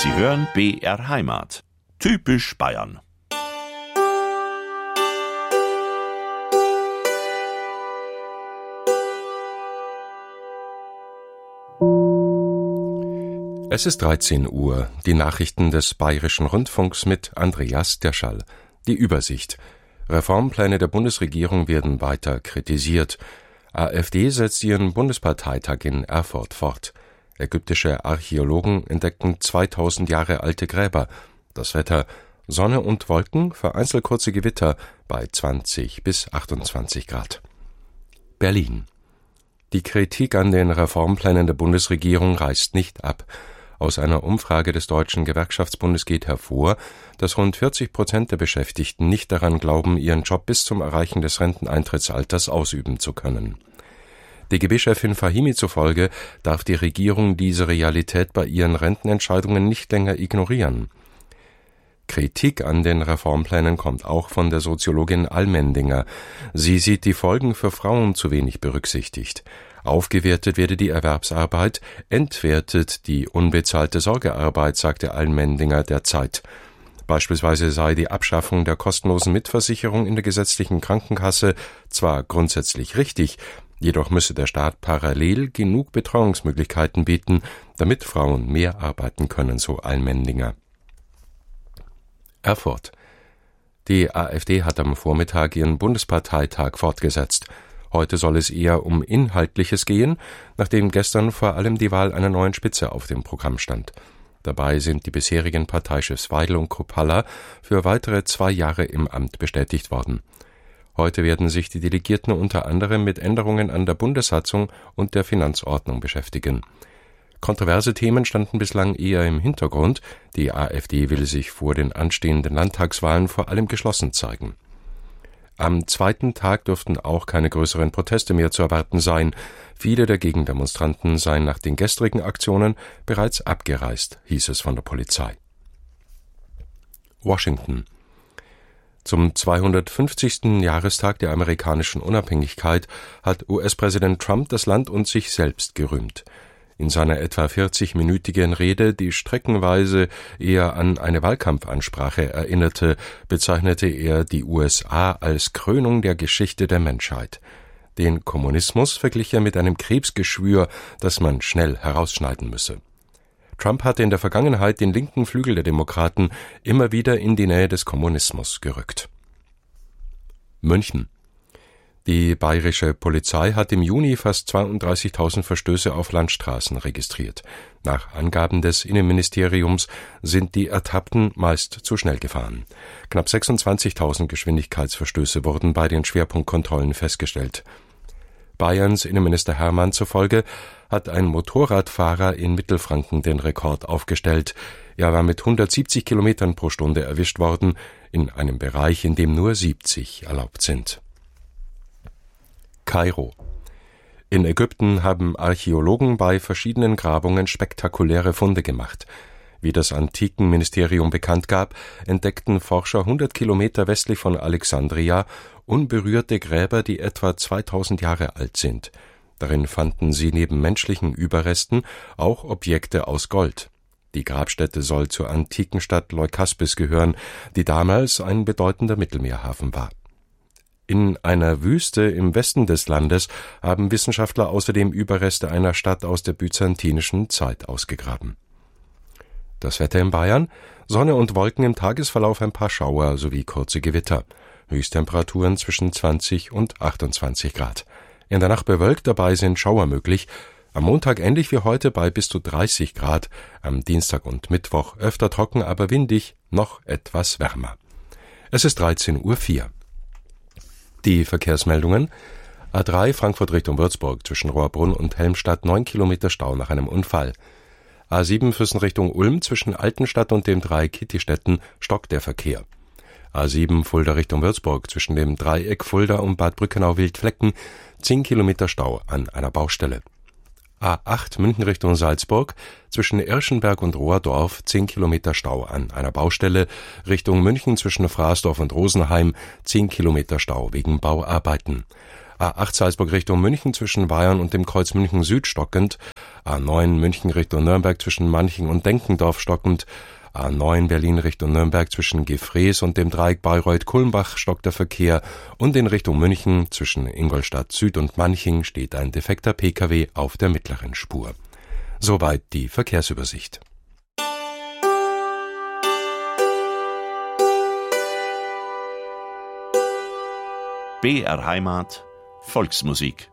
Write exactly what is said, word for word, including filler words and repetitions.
Sie hören B R Heimat. Typisch Bayern. Es ist dreizehn Uhr. Die Nachrichten des Bayerischen Rundfunks mit Andreas Derschall. Die Übersicht. Reformpläne der Bundesregierung werden weiter kritisiert. AfD setzt ihren Bundesparteitag in Erfurt fort. Ägyptische Archäologen entdeckten zweitausend Jahre alte Gräber. Das Wetter: Sonne und Wolken, vereinzelt kurze Gewitter bei zwanzig bis achtundzwanzig Grad. Berlin. Die Kritik an den Reformplänen der Bundesregierung reißt nicht ab. Aus einer Umfrage des Deutschen Gewerkschaftsbundes geht hervor, dass rund vierzig Prozent der Beschäftigten nicht daran glauben, ihren Job bis zum Erreichen des Renteneintrittsalters ausüben zu können. D G B-Chefin Fahimi zufolge darf die Regierung diese Realität bei ihren Rentenentscheidungen nicht länger ignorieren. Kritik an den Reformplänen kommt auch von der Soziologin Allmendinger. Sie sieht die Folgen für Frauen zu wenig berücksichtigt. Aufgewertet werde die Erwerbsarbeit, entwertet die unbezahlte Sorgearbeit, sagte Allmendinger der Zeit. Beispielsweise sei die Abschaffung der kostenlosen Mitversicherung in der gesetzlichen Krankenkasse zwar grundsätzlich richtig, jedoch müsse der Staat parallel genug Betreuungsmöglichkeiten bieten, damit Frauen mehr arbeiten können, so Allmendinger. Erfurt. Die AfD hat am Vormittag ihren Bundesparteitag fortgesetzt. Heute soll es eher um Inhaltliches gehen, nachdem gestern vor allem die Wahl einer neuen Spitze auf dem Programm stand. Dabei sind die bisherigen Parteichefs Weidel und Kruppalla für weitere zwei Jahre im Amt bestätigt worden. Heute werden sich die Delegierten unter anderem mit Änderungen an der Bundessatzung und der Finanzordnung beschäftigen. Kontroverse Themen standen bislang eher im Hintergrund. Die AfD will sich vor den anstehenden Landtagswahlen vor allem geschlossen zeigen. Am zweiten Tag dürften auch keine größeren Proteste mehr zu erwarten sein. Viele der Gegendemonstranten seien nach den gestrigen Aktionen bereits abgereist, hieß es von der Polizei. Washington. Zum zweihundertfünfzigsten Jahrestag der amerikanischen Unabhängigkeit hat U S-Präsident Trump das Land und sich selbst gerühmt. In seiner etwa vierzigminütigen Rede, die streckenweise eher an eine Wahlkampfansprache erinnerte, bezeichnete er die U S A als Krönung der Geschichte der Menschheit. Den Kommunismus verglich er mit einem Krebsgeschwür, das man schnell herausschneiden müsse. Trump hatte in der Vergangenheit den linken Flügel der Demokraten immer wieder in die Nähe des Kommunismus gerückt. München. Die bayerische Polizei hat im Juni fast zweiunddreißigtausend Verstöße auf Landstraßen registriert. Nach Angaben des Innenministeriums sind die Ertappten meist zu schnell gefahren. Knapp sechsundzwanzigtausend Geschwindigkeitsverstöße wurden bei den Schwerpunktkontrollen festgestellt. Bayerns Innenminister Hermann zufolge hat ein Motorradfahrer in Mittelfranken den Rekord aufgestellt. Er war mit hundertsiebzig Kilometern pro Stunde erwischt worden, in einem Bereich, in dem nur siebzig erlaubt sind. Kairo. In Ägypten haben Archäologen bei verschiedenen Grabungen spektakuläre Funde gemacht. Wie das Antikenministerium bekannt gab, entdeckten Forscher hundert Kilometer westlich von Alexandria unberührte Gräber, die etwa zweitausend Jahre alt sind. Darin fanden sie neben menschlichen Überresten auch Objekte aus Gold. Die Grabstätte soll zur antiken Stadt Leukaspis gehören, die damals ein bedeutender Mittelmeerhafen war. In einer Wüste im Westen des Landes haben Wissenschaftler außerdem Überreste einer Stadt aus der byzantinischen Zeit ausgegraben. Das Wetter in Bayern: Sonne und Wolken, im Tagesverlauf ein paar Schauer sowie kurze Gewitter. Höchsttemperaturen zwischen zwanzig und achtundzwanzig Grad. In der Nacht bewölkt, dabei sind Schauer möglich. Am Montag ähnlich wie heute bei bis zu dreißig Grad. Am Dienstag und Mittwoch öfter trocken, aber windig, noch etwas wärmer. Es ist dreizehn Uhr vier. Die Verkehrsmeldungen: A drei Frankfurt Richtung Würzburg zwischen Rohrbrunn und Helmstadt neun Kilometer Stau nach einem Unfall. A sieben Füssen Richtung Ulm zwischen Altenstadt und dem Dreieck-Kittistetten stockt der Verkehr. A sieben Fulda Richtung Würzburg zwischen dem Dreieck Fulda und Bad Brückenau-Wildflecken zehn Kilometer Stau an einer Baustelle. A acht München Richtung Salzburg zwischen Irschenberg und Rohrdorf zehn Kilometer Stau an einer Baustelle, Richtung München zwischen Fraßdorf und Rosenheim zehn Kilometer Stau wegen Bauarbeiten. A acht Salzburg Richtung München zwischen Bayern und dem Kreuz München Süd stockend, A neun München Richtung Nürnberg zwischen Manching und Denkendorf stockend, A neun Berlin Richtung Nürnberg zwischen Gefrees und dem Dreieck Bayreuth-Kulmbach stockt der Verkehr und in Richtung München zwischen Ingolstadt Süd und Manching steht ein defekter Pkw auf der mittleren Spur. Soweit die Verkehrsübersicht. B R Heimat Volksmusik.